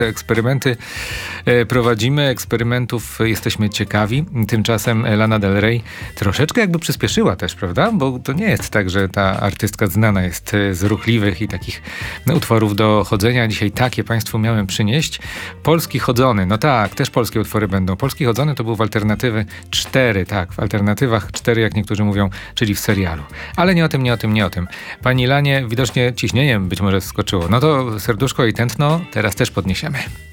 Eksperymenty prowadzimy, eksperymentów jesteśmy ciekawi. Tymczasem Lana Del Rey troszeczkę jakby przyspieszyła też, prawda? Bo to nie jest tak, że ta artystka znana jest z ruchliwych i takich utworów do chodzenia. Dzisiaj takie Państwu miałem przynieść. Polski chodzony. No tak, też polskie utwory będą. Polski chodzony to był w alternatywy 4, tak, w alternatywach 4, jak niektórzy mówią, czyli w serialu. Ale nie o tym. Pani Lanie widocznie ciśnieniem być może skoczyło. No to serduszko i tętno teraz też podniesiemy.